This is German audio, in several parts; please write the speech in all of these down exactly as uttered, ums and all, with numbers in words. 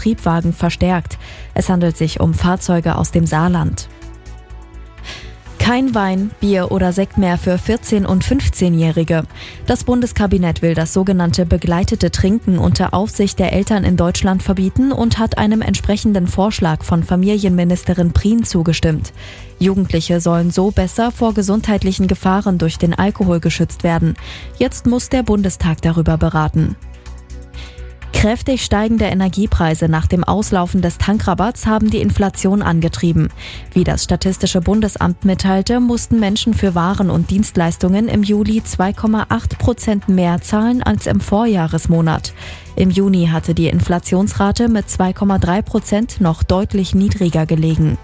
Triebwagen verstärkt. Es handelt sich um Fahrzeuge aus dem Saarland. Kein Wein, Bier oder Sekt mehr für vierzehn- und fünfzehnjährige. Das Bundeskabinett will das sogenannte begleitete Trinken unter Aufsicht der Eltern in Deutschland verbieten und hat einem entsprechenden Vorschlag von Familienministerin Prien zugestimmt. Jugendliche sollen so besser vor gesundheitlichen Gefahren durch den Alkohol geschützt werden. Jetzt muss der Bundestag darüber beraten. Kräftig steigende Energiepreise nach dem Auslaufen des Tankrabatts haben die Inflation angetrieben. Wie das Statistische Bundesamt mitteilte, mussten Menschen für Waren und Dienstleistungen im Juli zwei Komma acht Prozent mehr zahlen als im Vorjahresmonat. Im Juni hatte die Inflationsrate mit zwei Komma drei Prozent noch deutlich niedriger gelegen.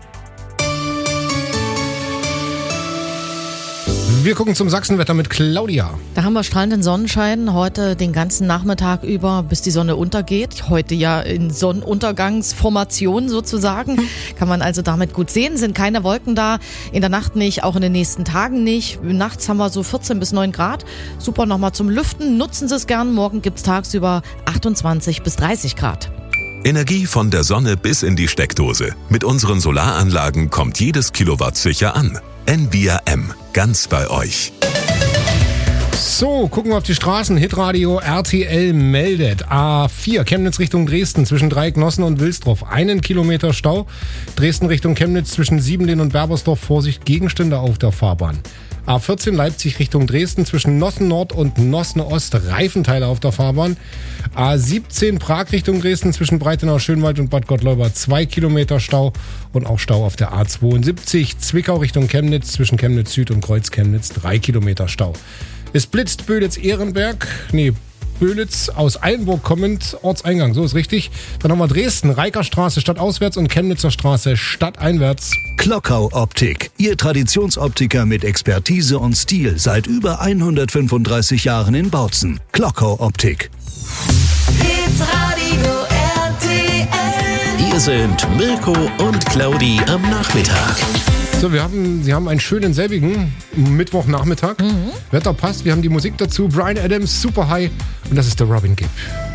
Wir gucken zum Sachsenwetter mit Claudia. Da haben wir strahlenden Sonnenschein heute den ganzen Nachmittag über, bis die Sonne untergeht. Heute ja in Sonnenuntergangsformation sozusagen. Kann man also damit gut sehen. Sind keine Wolken da. In der Nacht nicht, auch in den nächsten Tagen nicht. Nachts haben wir so vierzehn bis neun Grad. Super nochmal zum Lüften. Nutzen Sie es gern. Morgen gibt es tagsüber achtundzwanzig bis dreißig Grad. Energie von der Sonne bis in die Steckdose. Mit unseren Solaranlagen kommt jedes Kilowatt sicher an. N V R M, ganz bei euch. So, gucken wir auf die Straßen. Hitradio R T L meldet. A vier, Chemnitz Richtung Dresden, zwischen Dreiecknossen und Wilsdorf. Einen Kilometer Stau. Dresden Richtung Chemnitz, zwischen Siebenlehn und Berbersdorf. Vorsicht, Gegenstände auf der Fahrbahn. A vierzehn, Leipzig Richtung Dresden, zwischen Nossen Nord und Nossen Ost. Reifenteile auf der Fahrbahn. A siebzehn, Prag Richtung Dresden, zwischen Breitenau, Schönwald und Bad Gottleuba. Zwei Kilometer Stau und auch Stau auf der A zweiundsiebzig. Zwickau Richtung Chemnitz, zwischen Chemnitz Süd und Kreuz Chemnitz. Drei Kilometer Stau. Es blitzt Böhlitz-Ehrenberg, nee, Böhlitz aus Eilenburg kommend, Ortseingang, so ist richtig. Dann haben wir Dresden, Reikerstraße stadtauswärts und Chemnitzer Straße stadteinwärts. Klockau Optik, Ihr Traditionsoptiker mit Expertise und Stil seit über hundertfünfunddreißig Jahren in Bautzen. Klockau Optik. Hitradio R T L. Hier sind Mirko und Claudi am Nachmittag. So, wir haben, Sie haben einen schönen selbigen Mittwochnachmittag. Mhm. Wetter passt, wir haben die Musik dazu. Bryan Adams, Super High und das ist der Robin Gibb.